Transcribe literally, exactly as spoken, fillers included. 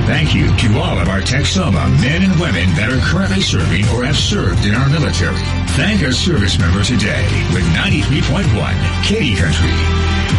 Thank you to all of our Texoma men and women that are currently serving or have served in our military. Thank a service member today with ninety-three point one Katy Country.